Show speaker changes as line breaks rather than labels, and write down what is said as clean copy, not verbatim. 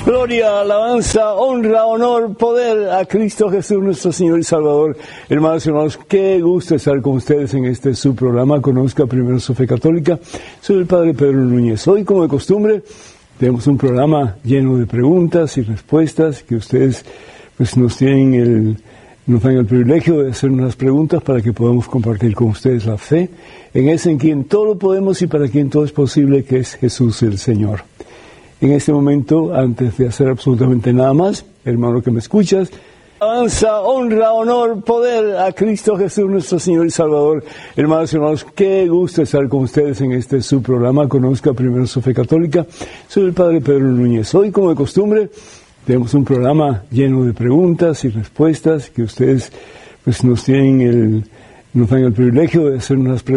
Gloria, alabanza, honra, honor, poder a Cristo Jesús, nuestro Señor y Salvador. Hermanos y hermanos, qué gusto estar con ustedes en este su programa, Conozca Primero su Fe Católica. Soy el Padre Pedro Núñez. Hoy, como de costumbre, tenemos un programa lleno de preguntas y respuestas que ustedes pues nos dan el privilegio de hacer unas preguntas para que podamos compartir con ustedes la fe en ese en quien todo lo podemos y para quien todo es posible, que es Jesús el Señor. En este momento, antes de hacer absolutamente nada más, hermano que me escuchas, alabanza, honra, honor, poder a Cristo Jesús, nuestro Señor y Salvador. Hermanos y hermanos, qué gusto estar con ustedes en este su programa, Conozca Primero su Fe Católica. Soy el Padre Pedro Núñez. Hoy, como de costumbre, tenemos un programa lleno de preguntas y respuestas que ustedes pues nos dan el privilegio de hacer unas preguntas